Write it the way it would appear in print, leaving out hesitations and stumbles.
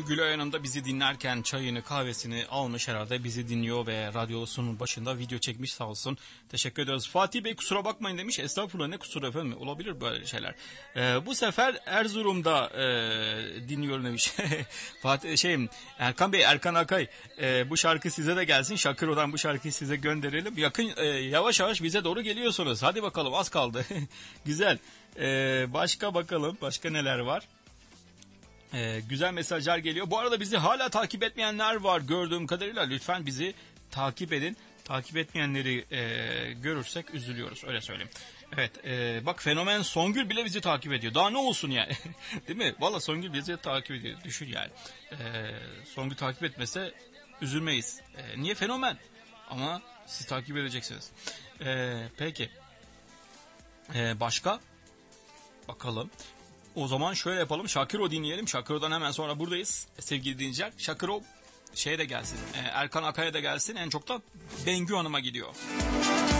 Gülay Hanım da bizi dinlerken çayını kahvesini almış herhalde, bizi dinliyor ve radyosunun başında video çekmiş, sağ olsun. Teşekkür ediyoruz. Fatih Bey kusura bakmayın demiş. Estağfurullah, ne kusur efendim, olabilir böyle şeyler. Bu sefer Erzurum'da dinliyorum demiş. Fatih Erkan Bey, Erkan Akay, bu şarkı size de gelsin. Şakiro'dan bu şarkıyı size gönderelim. Yavaş yavaş bize doğru geliyorsunuz. Hadi bakalım, az kaldı. Güzel. Başka bakalım, başka neler var? Güzel mesajlar geliyor. Bu arada bizi hala takip etmeyenler var gördüğüm kadarıyla. Lütfen bizi takip edin. Takip etmeyenleri görürsek üzülüyoruz, öyle söyleyeyim. Evet, bak Fenomen Songül bile bizi takip ediyor. Daha ne olsun yani. Değil mi? Valla Songül bizi takip ediyor. Düşün yani. Songül takip etmese üzülmeyiz. Niye Fenomen? Ama siz takip edeceksiniz. Peki. Başka? Bakalım. O zaman şöyle yapalım. Şakiro dinleyelim. Şakiro'dan hemen sonra buradayız. Sevgili dinleyiciler. Şakiro de gelsin. Erkan Akay'a da gelsin. En çok da Bengü Hanım'a gidiyor.